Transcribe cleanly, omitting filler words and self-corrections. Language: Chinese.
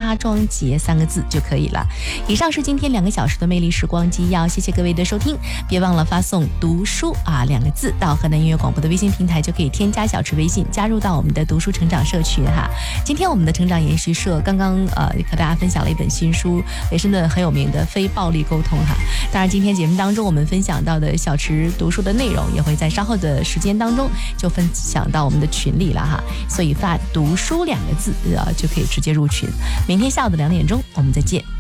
他庄节3个字就可以了。以上是今天2个小时的魅力时光机，要谢谢各位的收听，别忘了发送读书2个字到河南音乐广播的微信平台，就可以添加小池微信，加入到我们的读书成长社群哈。今天我们的成长研习社刚刚和大家分享了一本新书，也是很有名的非暴力沟通哈。当然今天节目当中我们分享到的小池读书的内容，也会在稍后的时间当中就分享到我们的群里了哈，所以发读书2个字就可以直接入群。明天下午的2点钟我们再见。